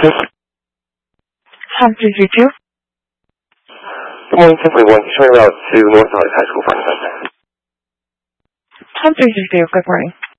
Tom 332. Good morning, 1041. Showing route to North Valley High School, Finding Contact. Tom 332, good morning.